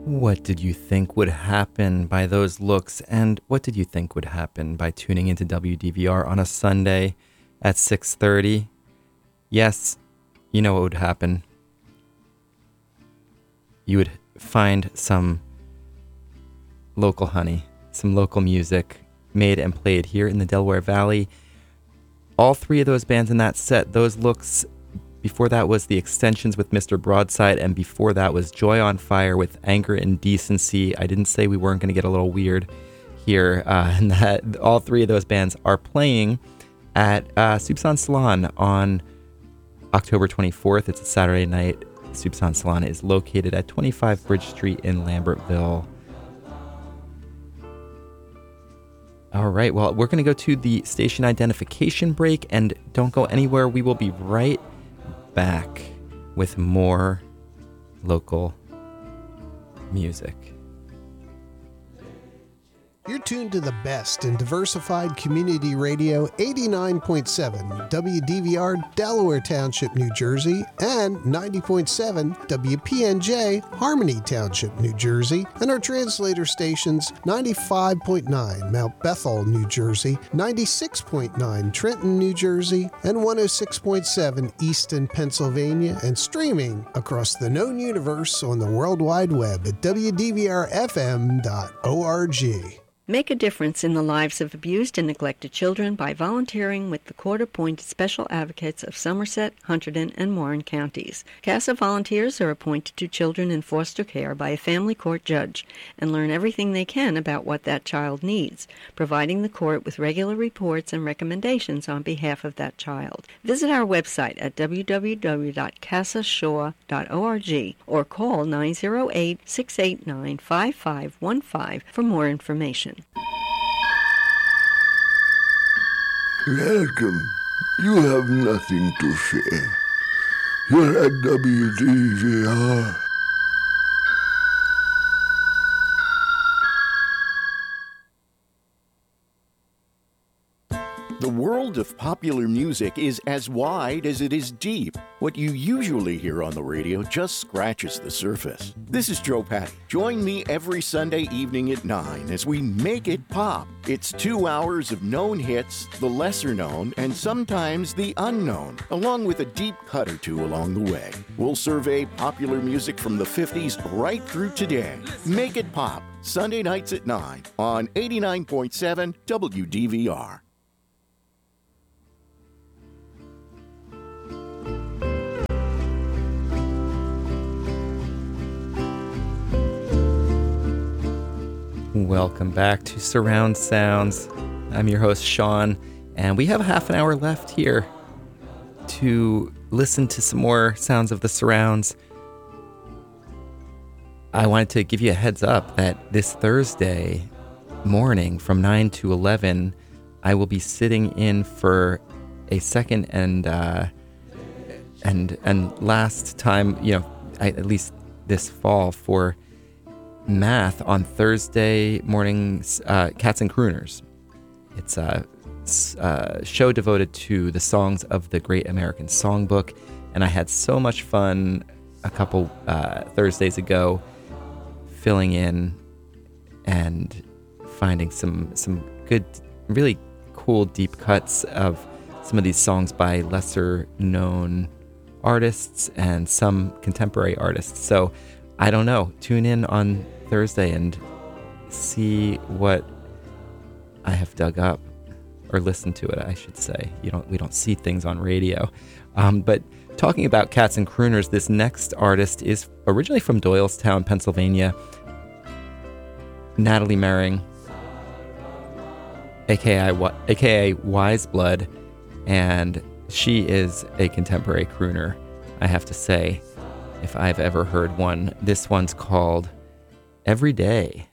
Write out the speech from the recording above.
What did you think would happen by those looks, and what did you think would happen by tuning into WDVR on a Sunday at 6:30? Yes, you know what would happen. You would find some local honey, some local music made and played here in the Delaware Valley. All three of those bands in that set, those looks. Before that was The Extensions with Mr. Broadside, and before that was Joy on Fire with Anger and Decency. I didn't say we weren't going to get a little weird here, and that all three of those bands are playing at Soupçon Salon on October 24th. It's a Saturday night. Soupçon Salon is located at 25 Bridge Street in Lambertville. All right, well, we're going to go to the station identification break, and don't go anywhere. We will be right back with more local music. You're tuned to the best in diversified community radio, 89.7 WDVR, Delaware Township, New Jersey, and 90.7 WPNJ, Harmony Township, New Jersey, and our translator stations, 95.9 Mount Bethel, New Jersey, 96.9 Trenton, New Jersey, and 106.7 Easton, Pennsylvania, and streaming across the known universe on the World Wide Web at WDVRFM.org. Make a difference in the lives of abused and neglected children by volunteering with the court-appointed special advocates of Somerset, Hunterdon, and Warren counties. CASA volunteers are appointed to children in foster care by a family court judge and learn everything they can about what that child needs, providing the court with regular reports and recommendations on behalf of that child. Visit our website at www.casashaw.org or call 908-689-5515 for more information. Welcome. You have nothing to fear. You're at WDVR. The world of popular music is as wide as it is deep. What you usually hear on the radio just scratches the surface. This is Joe Patty. Join me every Sunday evening at 9 as we make it pop. It's 2 hours of known hits, the lesser known, and sometimes the unknown, along with a deep cut or two along the way. We'll survey popular music from the 50s right through today. Make it pop, Sunday nights at 9 on 89.7 WDVR. Welcome back to Surround Sounds. I'm your host, Sean, and we have a half an hour left here to listen to some more sounds of the surrounds. I wanted to give you a heads up that this Thursday morning from 9 to 11, I will be sitting in for a second and last time, at least this fall, for math on Thursday mornings, Cats and Crooners. It's a show devoted to the songs of the Great American Songbook, and I had so much fun a couple Thursdays ago filling in and finding some good, really cool deep cuts of some of these songs by lesser known artists and some contemporary artists. So I don't know, tune in on Thursday and see what I have dug up, or listen to it, I should say. We don't see things on radio. But talking about Cats and Crooners, this next artist is originally from Doylestown, Pennsylvania. Natalie Merring, aka Wiseblood, and she is a contemporary crooner, I have to say, if I've ever heard one. This one's called Every Day.